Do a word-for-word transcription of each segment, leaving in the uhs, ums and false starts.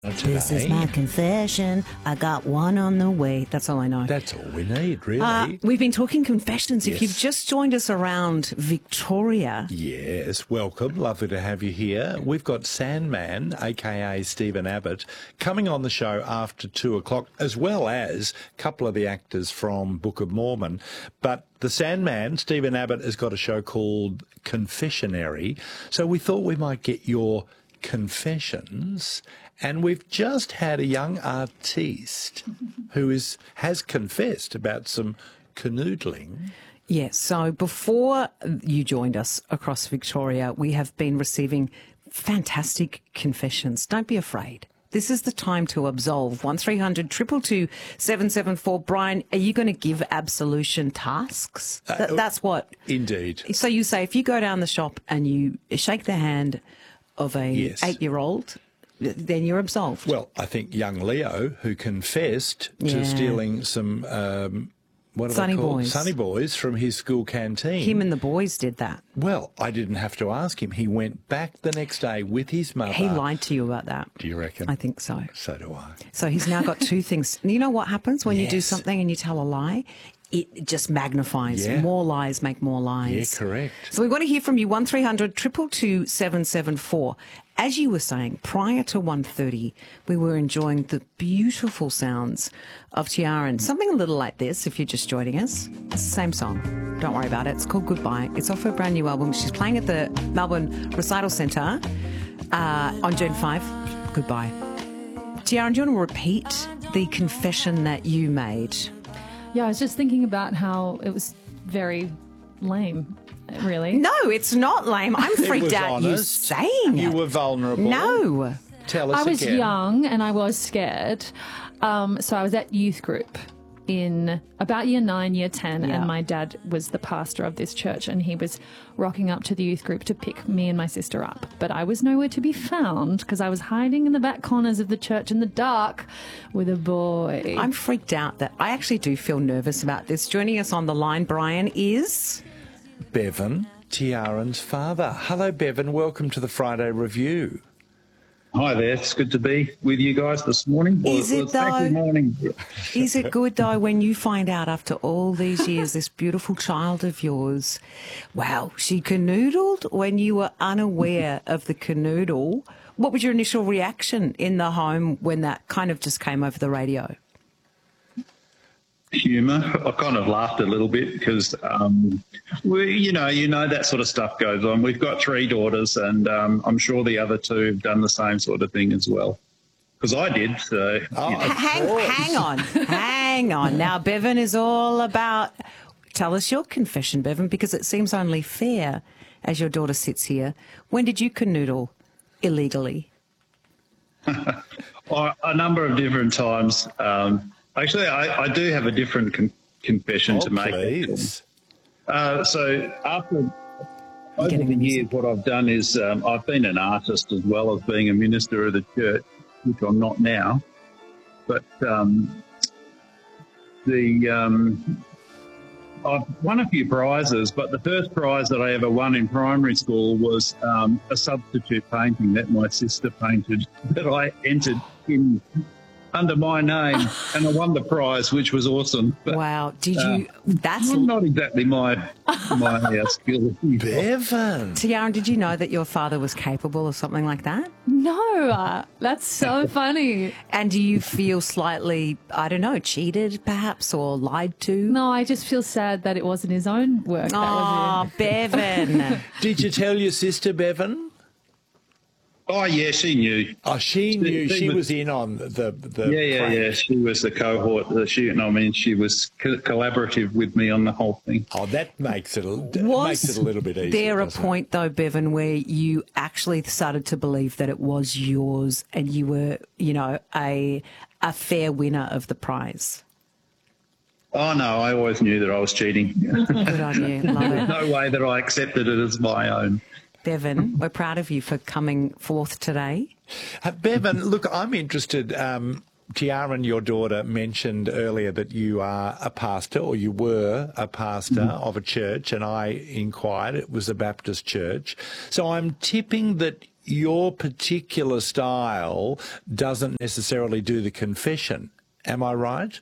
Today. This is my confession. I got one on the way. That's all I know. That's all we need, really. Uh, we've been talking confessions. Yes. If you've just joined us around Victoria. Yes, welcome. Lovely to have you here. We've got Sandman, a k a. Stephen Abbott, coming on the show after two o'clock, as well as a couple of the actors from Book of Mormon. But the Sandman, Stephen Abbott, has got a show called Confessionary. So we thought we might get your confessions. And we've just had a young artiste who is has confessed about some canoodling. Yes, so before you joined us across Victoria, we have been receiving fantastic confessions. Don't be afraid. This is the time to absolve. one three hundred two two two seven seven four. Brian, are you going to give absolution tasks? Th- Uh, that's what. Indeed. So you say if you go down the shop and you shake the hand of a Yes. eight-year-old, then you're absolved. Well, I think young Leo, who confessed Yeah. to stealing some, um, what are Sunny they called? Boys. Sunny Boys from his school canteen. Him and the boys did that. Well, I didn't have to ask him. He went back the next day with his mother. He lied to you about that. Do you reckon? I think so. So do I. So he's now got two things. You know what happens when you do Yes. something and you tell a lie? It just magnifies. Yeah. More lies make more lies. Yeah, correct. So we want to hear from you, one three hundred two two two seven seven four. As you were saying, prior to one thirty, we were enjoying the beautiful sounds of Tiaran. Something a little like this, if you're just joining us. It's the same song. Don't worry about it. It's called Goodbye. It's off her brand new album. She's playing at the Melbourne Recital Centre uh, on June fifth. Goodbye. Tiaran, do you want to repeat the confession that you made? Yeah, I was just thinking about how it was very lame, really. No, it's not lame. I'm It freaked was out you honest. saying You it. were vulnerable. No. Tell us I was again. young and I was scared. Um, so I was at youth group in about year nine, year ten, Yeah. and my dad was the pastor of this church and he was rocking up to the youth group to pick me and my sister up. But I was nowhere to be found because I was hiding in the back corners of the church in the dark with a boy. I'm freaked out that I actually do feel nervous about this. Joining us on the line, Brian, is... Bevan, Tiaran's father. Hello, Bevan. Welcome to the Friday Review. Hi there, it's good to be with you guys this morning. Well, Is it it's actually though? morning. Is it good, though, when you find out after all these years, this beautiful child of yours, wow, she canoodled when you were unaware of the canoodle? What was your initial reaction in the home when that kind of just came over the radio? Humour. I kind of laughed a little bit because, um, we, you know, you know that sort of stuff goes on. We've got three daughters, and um, I'm sure the other two have done the same sort of thing as well. Because I did. So, Oh, you know. of Hang, course. hang on, hang on. Now, Bevan is all about... Tell us your confession, Bevan, because it seems only fair as your daughter sits here. When did you canoodle illegally? a a number of different times. Um, actually, I, I do have a different con- confession Oh, to make. please. Uh, so after over getting the the years, what I've done is um, I've been an artist as well as being a minister of the church, which I'm not now. But um, the um, I've won a few prizes, but the first prize that I ever won in primary school was um, a substitute painting that my sister painted that I entered in under my name, and I won the prize, which was awesome. But, Wow. Did you... That's... well, not exactly my my uh, skill. Bevan. Tiaran, did you know that your father was capable of something like that? No, uh, that's so funny. And do you feel slightly, I don't know, cheated perhaps or lied to? No, I just feel sad that it wasn't his own work. That was Oh, Bevan. Did you tell your sister, Bevan? Oh yeah, she knew. Oh, she knew. she She was- was in on the... the Yeah, yeah, prank. yeah. She was the cohort. The shooting. I mean, she was co- collaborative with me on the whole thing. Oh, that makes it, a- that Was makes it a little bit easier. there a doesn't it? point, though, Bevan, where you actually started to believe that it was yours and you were, you know, a a fair winner of the prize? Oh no, I always knew that I was cheating. Good on you. Love There's it. no way that I accepted it as my own. Bevan, we're proud of you for coming forth today. Uh, Bevan, look, I'm interested. Um, Tiaran, your daughter, mentioned earlier that you are a pastor, or you were a pastor of a church, and I inquired. It was a Baptist church. So I'm tipping that your particular style doesn't necessarily do the confession. Am I right?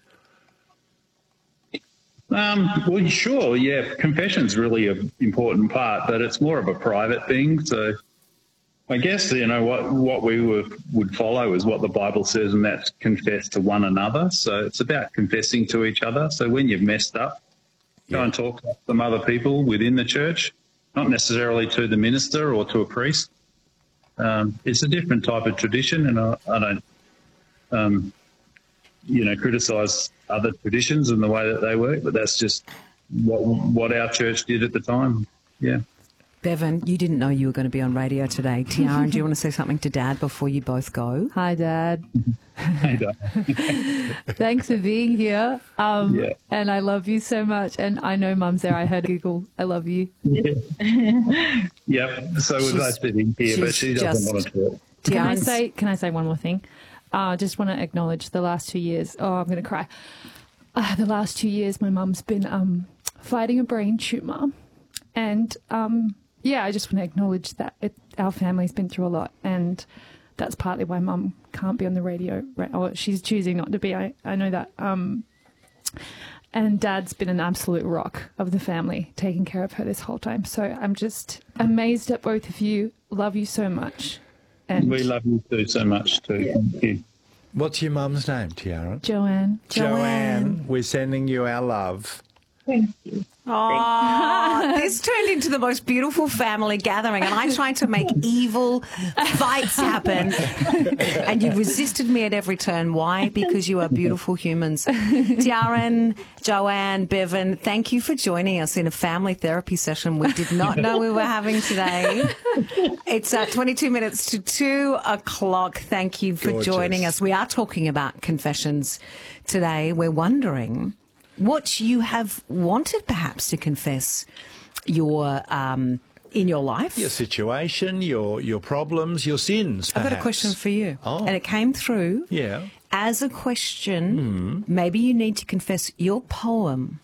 Um, well, sure, yeah. Confession's really an important part, but it's more of a private thing. So I guess, you know, what what we would, would follow is what the Bible says, and that's confess to one another. So it's about confessing to each other. So when you've messed up, go and talk to some other people within the church, not necessarily to the minister or to a priest. Um, it's a different type of tradition, and I, I don't, um, you know, criticise other traditions and the way that they work, but that's just what what our church did at the time. Yeah. Bevan, you didn't know you were going to be on radio today. Tiaran, do you want to say something to Dad before you both go? Hi, Dad. Hey, Dad. Thanks for being here. Um, Yeah. And I love you so much. And I know Mum's there. I heard Google. I love you. Yeah. Yep. So we're both sitting here, but she's she doesn't just- want to talk. Can I Tiaran's- say? Can I say one more thing? I uh, just want to acknowledge the last two years. Oh, I'm going to cry. Uh, the last two years, my mum's been um, fighting a brain tumour, and um, yeah, I just want to acknowledge that it, our family's been through a lot, and that's partly why Mum can't be on the radio, right, or she's choosing not to be. I I know that. Um, and Dad's been an absolute rock of the family, taking care of her this whole time. So I'm just amazed at both of you. Love you so much. And We love you too so much too. Thank you. What's your mum's name, Tiaran? Joanne. Joanne. We're sending you our love. Thank you. Oh, this turned into the most beautiful family gathering, and I tried to make evil fights happen, and you resisted me at every turn. Why? Because you are beautiful humans. Tiaran, Joanne, Bevan, thank you for joining us in a family therapy session we did not know we were having today. It's uh, twenty-two minutes to two o'clock. Thank you for Gorgeous. joining us. We are talking about confessions today. We're wondering what you have wanted perhaps to confess your um, in your life. Your situation, your your problems, your sins, I've got a perhaps. question for you. Oh. And it came through Yeah. as a question. Maybe you need to confess your poem